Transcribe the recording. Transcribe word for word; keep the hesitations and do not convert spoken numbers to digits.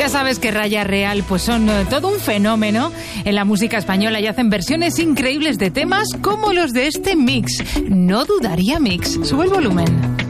Ya sabes que Raya Real pues son eh, todo un fenómeno en la música española y hacen versiones increíbles de temas como los de este mix. No dudaría mix. Sube el volumen.